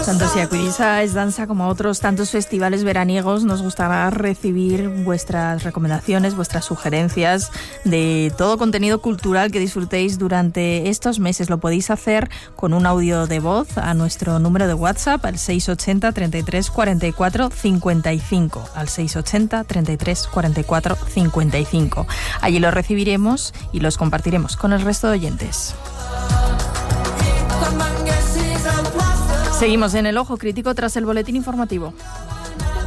Tanto si acudís a Es Dansa como a otros tantos festivales veraniegos, nos gustará recibir vuestras recomendaciones, vuestras sugerencias de todo contenido cultural que disfrutéis durante estos meses. Lo podéis hacer con un audio de voz a nuestro número de WhatsApp al 680 33 44 55, al 680 33 44 55. Allí los recibiremos y los compartiremos con el resto de oyentes. Seguimos en el Ojo Crítico tras el boletín informativo.